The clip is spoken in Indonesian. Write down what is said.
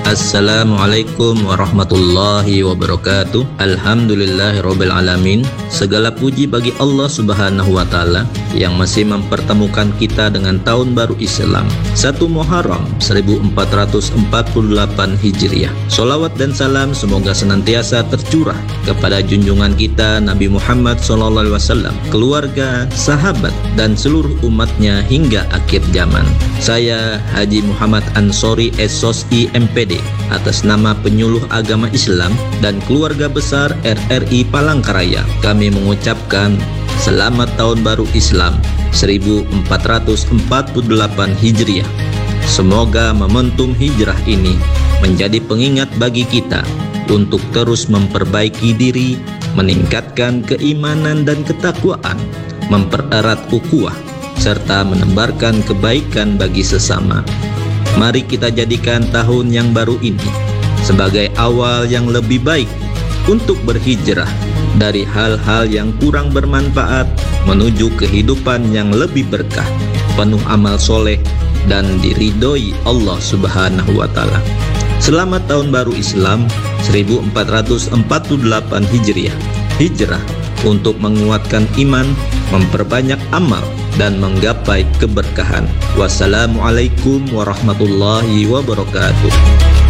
Assalamualaikum warahmatullahi wabarakatuh. Alhamdulillahirabbil alamin. Segala puji bagi Allah Subhanahu wa taala yang masih mempertemukan kita dengan tahun baru Islam 1 Muharram 1448 Hijriah. Sholawat dan salam semoga senantiasa tercurah kepada junjungan kita Nabi Muhammad SAW, keluarga, sahabat, dan seluruh umatnya hingga akhir zaman. Saya Haji Muhammad Ansori SOSI MPD atas nama penyuluh agama Islam dan keluarga besar RRI Palangkaraya, kami mengucapkan selamat tahun baru Islam 1448 Hijriah. Semoga momentum hijrah ini menjadi pengingat bagi kita untuk terus memperbaiki diri, meningkatkan keimanan dan ketakwaan, mempererat ukhuwah, serta menebarkan kebaikan bagi sesama. Mari kita jadikan tahun yang baru ini sebagai awal yang lebih baik untuk berhijrah dari hal-hal yang kurang bermanfaat menuju kehidupan yang lebih berkah, penuh amal soleh, dan diridhoi Allah Subhanahu wa taala. Selamat tahun baru Islam 1448 Hijriah. Hijrah untuk menguatkan iman, memperbanyak amal, dan menggapai keberkahan. Wassalamualaikum warahmatullahi wabarakatuh.